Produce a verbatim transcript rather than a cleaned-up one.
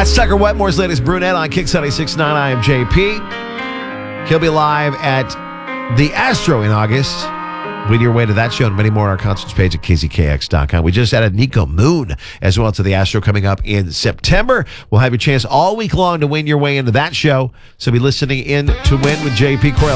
That's Tucker Wetmore's latest Brunette on Kick seventy-six point nine. I am J P. He'll be live at the Astro in August. Win your way to that show and many more on our concerts page at K Z K X dot com. We just added Nico Moon as well to the Astro coming up in September. We'll have your chance all week long to win your way into that show. So be listening in to win with J P Corral.